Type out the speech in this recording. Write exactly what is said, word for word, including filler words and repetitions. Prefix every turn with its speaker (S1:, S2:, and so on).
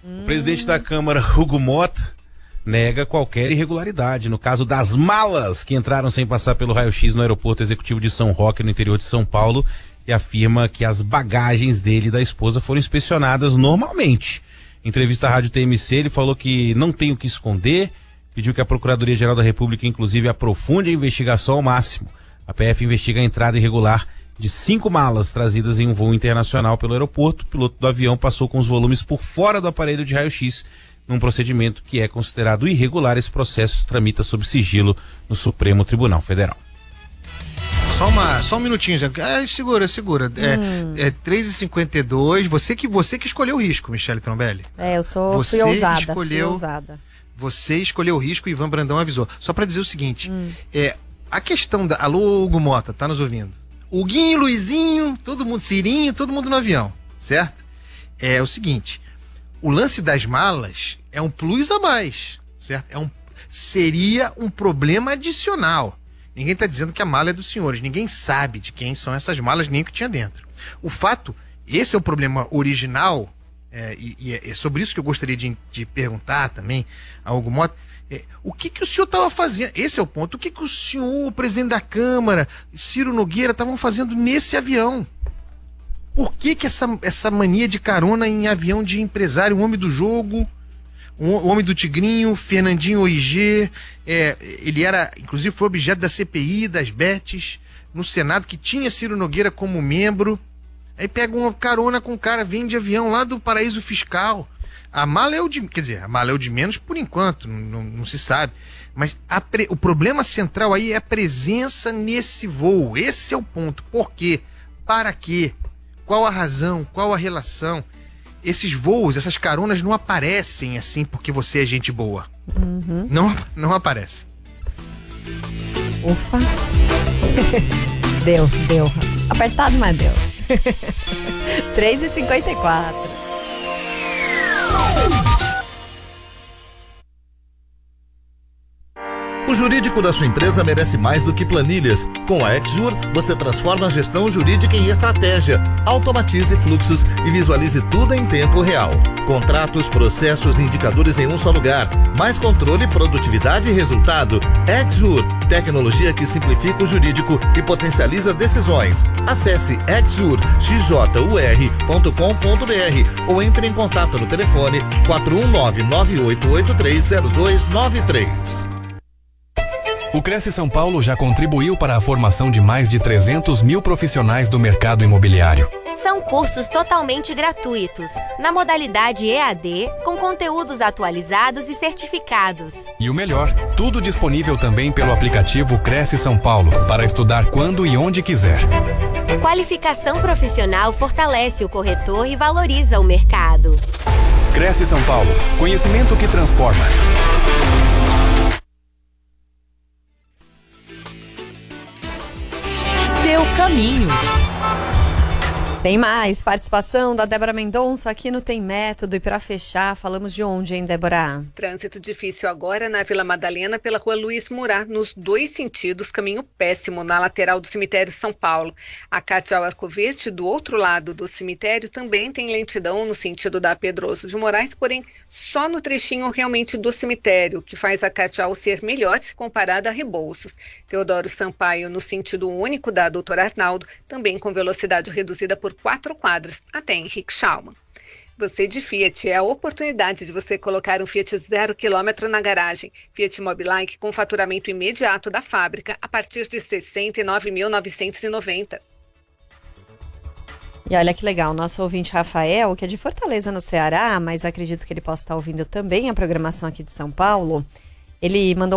S1: Hum. O presidente da Câmara, Hugo Mota, nega qualquer irregularidade no caso das malas que entraram sem passar pelo raio-x no aeroporto executivo de São Roque, no interior de São Paulo, e afirma que as bagagens dele e da esposa foram inspecionadas normalmente. Em entrevista à Rádio T M C, ele falou que não tem o que esconder, pediu que a Procuradoria-Geral da República, inclusive, aprofunde a investigação ao máximo. A P F investiga a entrada irregular de cinco malas trazidas em um voo internacional pelo aeroporto. O piloto do avião passou com os volumes por fora do aparelho de raio-x, num procedimento que é considerado irregular. Esse processo tramita sob sigilo no Supremo Tribunal Federal.
S2: Só, uma, só um minutinho, já. Ah, segura, segura. Hum. É, é três e cinquenta e dois. Você que, você que escolheu o risco, Michele Trombelli.
S3: É, eu sou
S2: você
S3: fui ousada,
S2: escolheu,
S3: fui ousada.
S2: Você escolheu o risco e Ivan Brandão avisou. Só pra dizer o seguinte,
S3: hum.
S2: é, a questão da... Alô, Hugo Mota, tá nos ouvindo? Huguinho, Luizinho, todo mundo, Cirinho, todo mundo no avião, certo? É o seguinte... O lance das malas é um plus a mais, certo? É um, seria um problema adicional. Ninguém está dizendo que a mala é dos senhores. Ninguém sabe de quem são essas malas, nem o que tinha dentro. O fato, esse é o problema original, é, e, e é sobre isso que eu gostaria de, de perguntar também a Hugo Mota. É, o que, que o senhor estava fazendo? Esse é o ponto. O que, que o senhor, o presidente da Câmara, Ciro Nogueira, estavam fazendo nesse avião? Por que que essa, essa mania de carona em avião de empresário, um homem do jogo, um, o homem do Tigrinho, Fernandinho O I G, é, ele era, inclusive foi objeto da C P I, das Betes, no Senado, que tinha Ciro Nogueira como membro, aí pega uma carona com o cara, vem de avião lá do paraíso fiscal. A mala é o de, quer dizer, a mala é o de menos por enquanto, não, não, não se sabe, mas a, o problema central aí é a presença nesse voo, esse é o ponto. Por quê? Para quê? Qual a razão? Qual a relação? Esses voos, essas caronas não aparecem assim porque você é gente boa.
S3: Uhum.
S2: Não, não aparecem.
S3: Ufa. Deu, deu. Apertado, mas deu. três e cinquenta e quatro.
S4: O jurídico da sua empresa merece mais do que planilhas. Com a Exjur, você transforma a gestão jurídica em estratégia, automatize fluxos e visualize tudo em tempo real. Contratos, processos e indicadores em um só lugar. Mais controle, produtividade e resultado. Exjur, tecnologia que simplifica o jurídico e potencializa decisões. Acesse exjur x j u r ponto com ponto b r ou entre em contato no telefone quatro um nove, nove oito oito três zero dois nove três.
S5: O Cresce São Paulo já contribuiu para a formação de mais de trezentos mil profissionais do mercado imobiliário.
S6: São cursos totalmente gratuitos, na modalidade E A D, com conteúdos atualizados e certificados.
S5: E o melhor, tudo disponível também pelo aplicativo Cresce São Paulo, para estudar quando e onde quiser.
S6: Qualificação profissional fortalece o corretor e valoriza o mercado.
S5: Cresce São Paulo, conhecimento que transforma.
S7: Seu caminho.
S3: Tem mais participação da Débora Mendonça aqui no Tem Método. E para fechar, falamos de onde, hein, Débora?
S8: Trânsito difícil agora na Vila Madalena pela rua Luiz Murat, nos dois sentidos, caminho péssimo na lateral do cemitério São Paulo. A Cardeal Arcoverde, do outro lado do cemitério, também tem lentidão no sentido da Pedroso de Moraes, porém só no trechinho realmente do cemitério, que faz a Cardeal ser melhor se comparada a Rebouças. Teodoro Sampaio, no sentido único da Doutor Arnaldo, também com velocidade reduzida por quatro quadras, até Henrique Schaumann. Você de Fiat, é a oportunidade de você colocar um Fiat zero quilômetro na garagem. Fiat Mobilike com faturamento imediato da fábrica a partir de sessenta e nove mil novecentos e noventa.
S3: E olha que legal, nosso ouvinte Rafael, que é de Fortaleza, no Ceará, mas acredito que ele possa estar ouvindo também a programação aqui de São Paulo, ele mandou